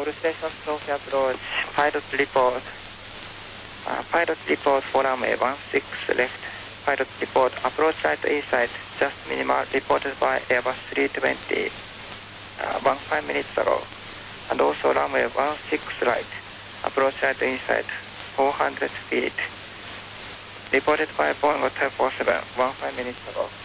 all stations Tokyo approach, pilot report. Pilot report for runway 16 left. Pilot report approach right inside, just minimal reported by Airbus 320 5 minutes ago. And also runway 16 right, approach right inside, 400 feet. Reported by Boeing 747 5 minutes ago.